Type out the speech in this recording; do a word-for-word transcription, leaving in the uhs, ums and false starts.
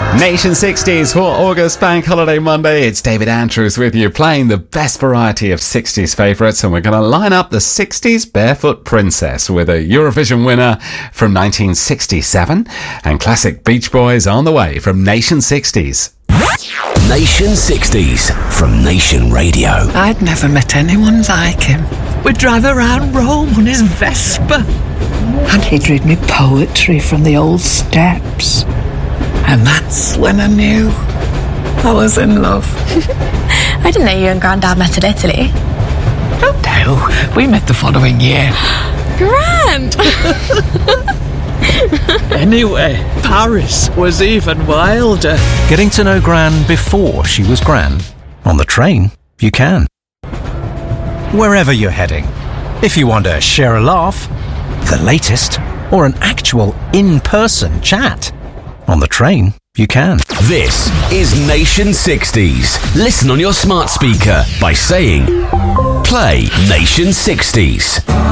Nation sixties for August Bank Holiday Monday. It's David Andrews with you, playing the best variety of sixties favourites, and we're going to line up the sixties Barefoot Princess with a Eurovision winner from nineteen sixty-seven and classic Beach Boys on the way from Nation sixties. Nation sixties from Nation Radio. I'd never met anyone like him. We'd drive around Rome on his Vespa, and he'd read me poetry from the old steps. And that's when I knew I was in love. I didn't know you and Grandad met in Italy. Oh no, we met the following year. Grand! Anyway, Paris was even wilder. Getting to know Gran before she was Gran. On the train, you can. Wherever you're heading. If you want to share a laugh, the latest, or an actual in-person chat. On the train, you can. This is Nation sixties. Listen on your smart speaker by saying, play Nation sixties.